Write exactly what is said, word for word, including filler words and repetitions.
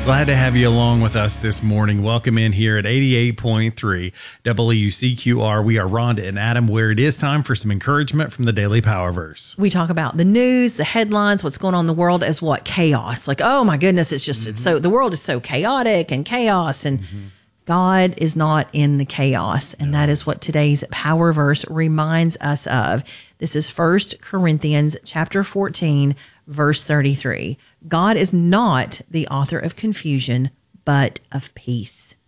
Glad to have you along with us this morning. Welcome in here at eighty-eight point three W C Q R. We are Rhonda and Adam, where it is time for some encouragement from the Daily Powerverse. We talk about the news, the headlines, what's going on in the world as what? Chaos. Like, oh my goodness, it's just, mm-hmm. it's so, the world is so chaotic and chaos, and mm-hmm. God is not in the chaos. And no. that is what today's Powerverse reminds us of. This is First Corinthians chapter fourteen, verse thirty-three. God is not the author of confusion, but of peace.